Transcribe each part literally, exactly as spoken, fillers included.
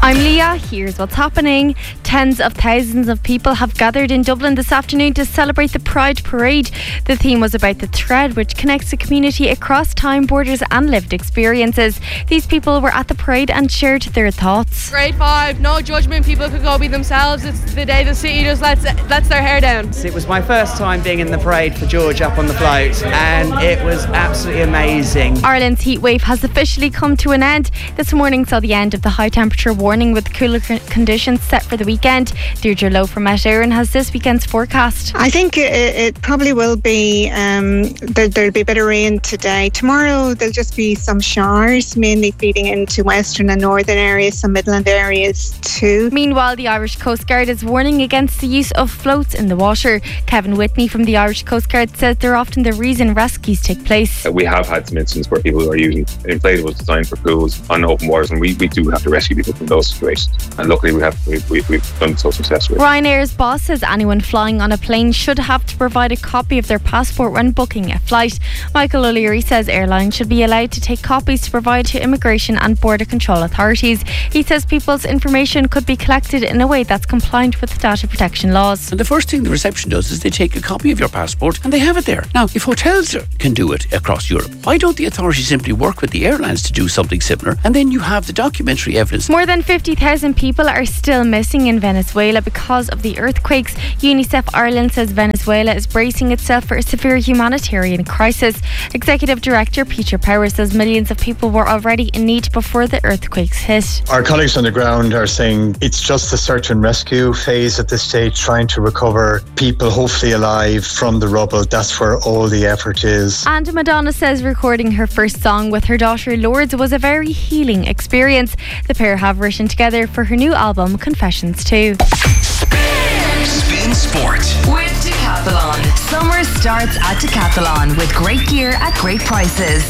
I'm Leah, here's what's happening. Tens of thousands of people have gathered in Dublin this afternoon to celebrate the Pride Parade. The theme was about the thread which connects the community across time, borders and lived experiences. These people were at the parade and shared their thoughts. Grade five, no judgment, people could go be themselves. It's the day the city just lets, lets their hair down. It was my first time being in the parade for George up on the float, and it was absolutely amazing. Ireland's heatwave has officially come to an end. This morning saw the end of the high temperature warning with cooler conditions set for the weekend. Deirdre Lowe from Met Éireann has this weekend's forecast. I think it, it probably will be, um, there, there'll be a bit of rain today. Tomorrow there'll just be some showers, mainly feeding into western and northern areas, some midland areas too. Meanwhile, the Irish Coast Guard is warning against the use of floats in the water. Kevin Whitney from the Irish Coast Guard says they're often the reason rescues take place. We have had some instances where people are using inflatables designed for pools on open waters, and we, we do have to rescue people from those situations, and luckily we have we've, we've, we've done so successfully. Ryanair's boss says anyone flying on a plane should have to provide a copy of their passport when booking a flight. Michael O'Leary says airlines should be allowed to take copies to provide to immigration and border control authorities. He says people's information could be collected in a way that's compliant with data protection laws. And the first thing the reception does is they take a copy of your passport and they have it there. Now, if hotels can do it across Europe, why don't the authorities simply work with the airlines to do something similar, and then you have the documentary evidence? More than fifty thousand people are still missing in Venezuela because of the earthquakes. UNICEF Ireland says Venezuela is bracing itself for a severe humanitarian crisis. Executive Director Peter Power says millions of people were already in need before the earthquakes hit. Our colleagues on the ground are saying it's just the search and rescue phase at this stage, trying to recover people hopefully alive from the rubble. That's where all the effort is. And Madonna says recording her first song with her daughter Lourdes was a very healing experience. The pair have written together for her new album Confessions too. Spin Sport with Decathlon. Summer starts at Decathlon with great gear at great prices.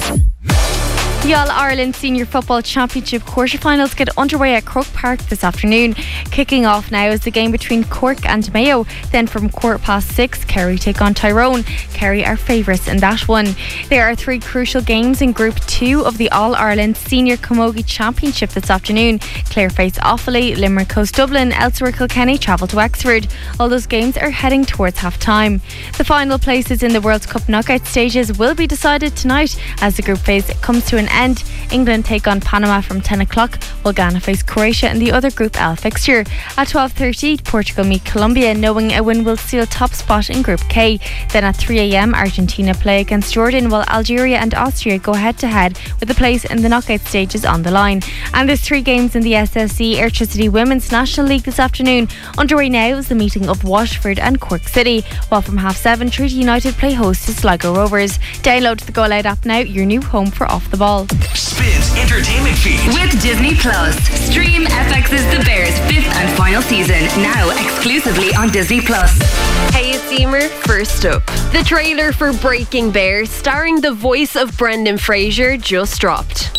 The All-Ireland Senior Football Championship quarter-finals get underway at Croke Park this afternoon. Kicking off now is the game between Cork and Mayo. Then from quarter past six, Kerry take on Tyrone. Kerry are favourites in that one. There are three crucial games in Group two of the All-Ireland Senior Camogie Championship this afternoon. Clare face Offaly, Limerick host Dublin, elsewhere Kilkenny travel to Wexford. All those games are heading towards half-time. The final places in the World Cup knockout stages will be decided tonight as the group phase comes to an end. England take on Panama from ten o'clock, while Ghana face Croatia in the other Group L fixture. At twelve thirty, Portugal meet Colombia, knowing a win will seal top spot in Group K. Then at three a.m, Argentina play against Jordan, while Algeria and Austria go head-to-head with a place in the knockout stages on the line. And there's three games in the S S C Airtricity Women's National League this afternoon. Underway now is the meeting of Waterford and Cork City, while from half seven, Treaty United play host to Sligo Rovers. Download the Go Loud app now, your new home for Off the Ball. Spins Entertainment Feed with Disney Plus. Stream F X's The Bears fifth and final season now exclusively on Disney Plus. Hey, it's Emer. First up, the trailer for Breaking Bear, starring the voice of Brendan Fraser, just dropped.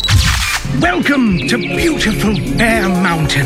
Welcome to beautiful Bear Mountain,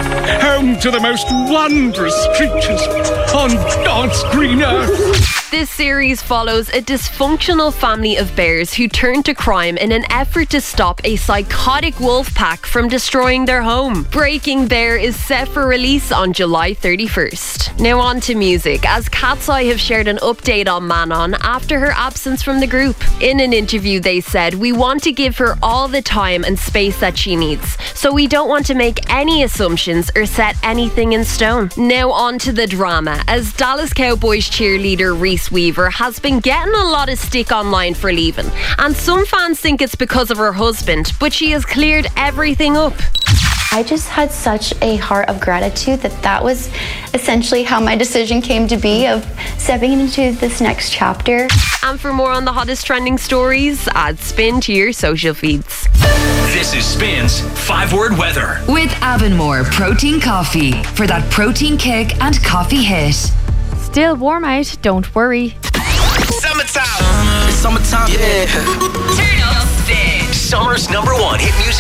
home to the most wondrous creatures on God's green earth. This series follows a dysfunctional family of bears who turn to crime in an effort to stop a psychotic wolf pack from destroying their home. Breaking Bear is set for release on July thirty-first. Now on to music, as Cat's Eye have shared an update on Manon after her absence from the group. In an interview they said, "We want to give her all the time and space that she needs, so we don't want to make any assumptions or set anything in stone." Now on to the drama, as Dallas Cowboys cheerleader Reese Weaver has been getting a lot of stick online for leaving, and some fans think it's because of her husband, but she has cleared everything up. I just had such a heart of gratitude that that was essentially how my decision came to be, of stepping into this next chapter. And for more on the hottest trending stories, add Spin to your social feeds. This is Spin's five-word weather with Avonmore Protein Coffee for that protein kick and coffee hit. Still warm out, don't worry. Summertime. Summertime, yeah. Turn up Spin. Summer's number one hit music.